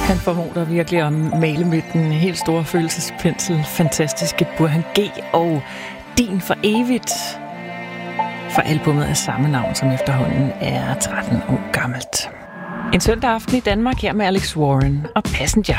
Han formår virkelig at male med den helt store følelsespensel. Fantastiske Burhan G. og Din for evigt. For albumet er samme navn, som efterhånden er 13 år gammelt. En søndag aften i Danmark her med Alex Warren og Passenger.